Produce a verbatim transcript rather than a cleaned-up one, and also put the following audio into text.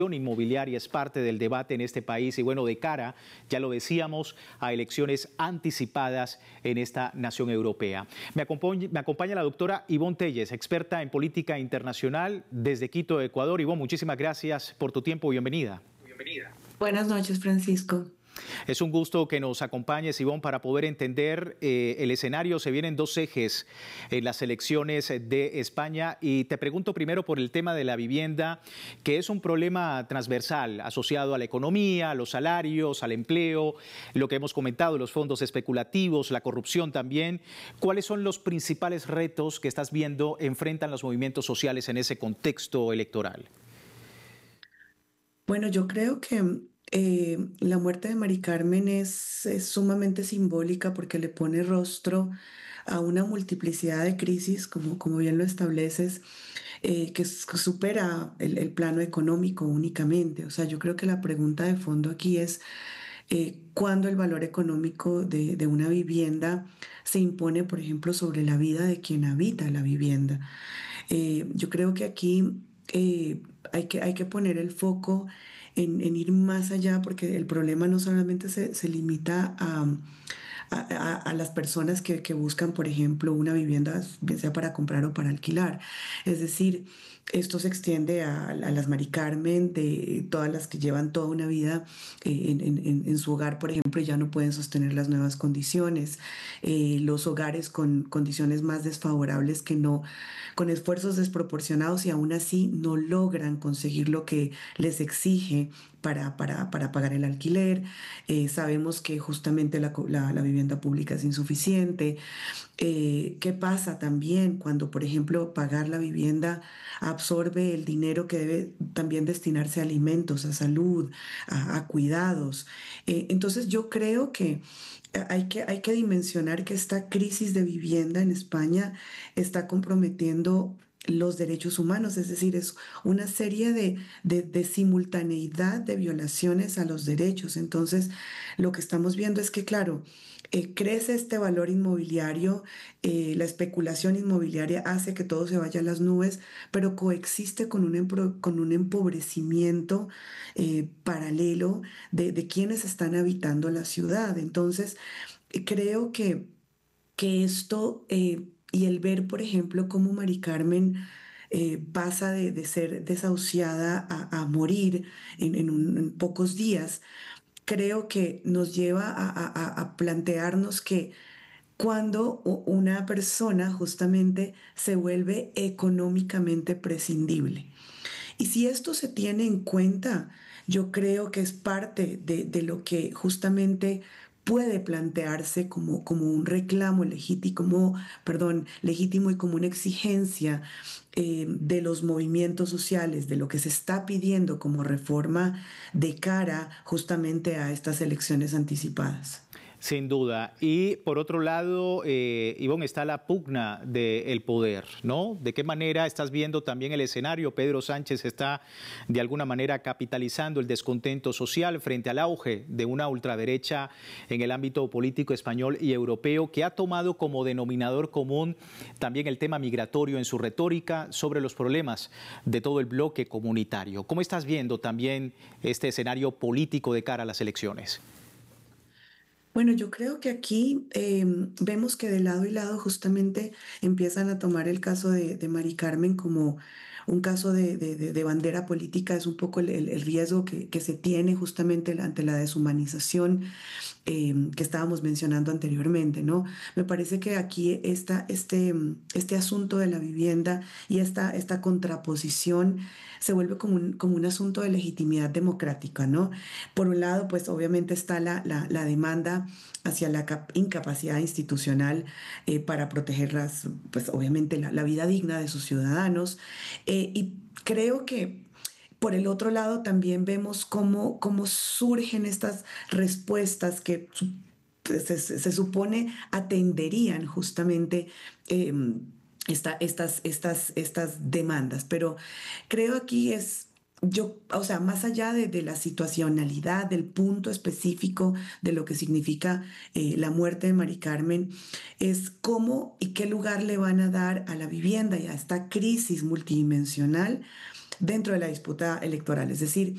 Inmobiliaria es parte del debate en este país y bueno, de cara, ya lo decíamos, a elecciones anticipadas en esta nación europea. Me acompaña, me acompaña la doctora Ivonne Telles, experta en política internacional desde Quito, Ecuador. Ivonne, muchísimas gracias por tu tiempo. Bienvenida. Bienvenida. Buenas noches, Francisco. Es un gusto que nos acompañes, Ivonne, para poder entender eh, el escenario. Se vienen dos ejes en las elecciones de España y te pregunto primero por el tema de la vivienda, que es un problema transversal asociado a la economía, a los salarios, al empleo, lo que hemos comentado, los fondos especulativos, la corrupción también. ¿Cuáles son los principales retos que estás viendo enfrentan los movimientos sociales en ese contexto electoral? Bueno, yo creo que eh, la muerte de Mari Carmen es, es sumamente simbólica porque le pone rostro a una multiplicidad de crisis, como, como bien lo estableces, eh, que, s- que supera el, el plano económico únicamente. O sea, yo creo que la pregunta de fondo aquí es eh, cuándo el valor económico de, de una vivienda se impone, por ejemplo, sobre la vida de quien habita la vivienda. Eh, yo creo que aquí eh, hay que, hay que poner el foco en, en ir más allá, porque el problema no solamente se, se limita a, a, a- a las personas que, que buscan, por ejemplo, una vivienda, bien sea para comprar o para alquilar. Es decir, esto se extiende a, a las Mari Carmen, de todas las que llevan toda una vida eh, en, en- en- en su hogar, por ejemplo, y ya no pueden sostener las nuevas condiciones. Eh, los hogares con condiciones más desfavorables que no, con esfuerzos desproporcionados y aún así no logran conseguir lo que les exige para, para, para pagar el alquiler. Eh, sabemos que justamente la, co- la- la vivienda pública es insuficiente. Eh, ¿qué pasa también cuando, por ejemplo, pagar la vivienda absorbe el dinero que debe también destinarse a alimentos, a salud, a, a cuidados? Eh, entonces yo creo que hay que, hay que dimensionar que esta crisis de vivienda en España está comprometiendo los derechos humanos, es decir, es una serie de, de, de simultaneidad de violaciones a los derechos. Entonces, lo que estamos viendo es que, claro, eh, crece este valor inmobiliario, eh, la especulación inmobiliaria hace que todo se vaya a las nubes, pero coexiste con un, empro- con un empobrecimiento eh, paralelo de, de quienes están habitando la ciudad. Entonces, eh, creo que, que esto eh, y el ver, por ejemplo, cómo Mari Carmen eh, pasa de, de ser desahuciada a, a morir en, en un- en pocos días, creo que nos lleva a, a- a- a plantearnos que cuando u- una persona justamente se vuelve económicamente prescindible. Y si esto se tiene en cuenta, yo creo que es parte de, de lo que justamente puede plantearse como, como un reclamo legítimo, perdón, legítimo y como una exigencia eh, de los movimientos sociales, de lo que se está pidiendo como reforma de cara justamente a estas elecciones anticipadas. Sin duda. Y por otro lado, eh, Ivonne, está la pugna del poder, ¿no? ¿De qué manera estás viendo también el escenario? Pedro Sánchez está de alguna manera capitalizando el descontento social frente al auge de una ultraderecha en el ámbito político español y europeo que ha tomado como denominador común también el tema migratorio en su retórica sobre los problemas de todo el bloque comunitario. ¿Cómo estás viendo también este escenario político de cara a las elecciones? Bueno, yo creo que aquí em, vemos que de lado y lado justamente empiezan a tomar el caso de, de Mari Carmen como un caso de, de- de- de bandera política. Es un poco el, el- el riesgo que, que se tiene justamente ante la deshumanización em, que estábamos mencionando anteriormente, ¿no? Me parece que aquí esta, este, em, este asunto de la vivienda y esta, esta contraposición se vuelve como un, como un asunto de legitimidad democrática, ¿no? Por un lado, pues obviamente está la, la- la demanda hacia la cap- incapacidad institucional eh, para proteger las, pues obviamente la, la vida digna de sus ciudadanos. Eh, y creo que por el otro lado también vemos cómo, cómo surgen estas respuestas que su- pues, se, se- se supone atenderían justamente eh, esta- estas, estas, estas demandas. Pero creo aquí es, yo, o sea, más allá de, de la situacionalidad, del punto específico de lo que significa eh, la muerte de Mari Carmen, es cómo y qué lugar le van a dar a la vivienda y a esta crisis multidimensional dentro de la disputa electoral. Es decir,